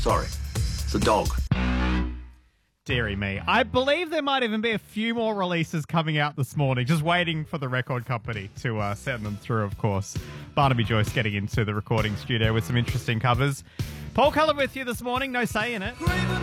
Sorry. It's a dog. Deary me. I believe there might even be a few more releases coming out this morning, just waiting for the record company to send them through, of course. Barnaby Joyce getting into the recording studio with some interesting covers. Paul Cullen with you this morning, No Say in It.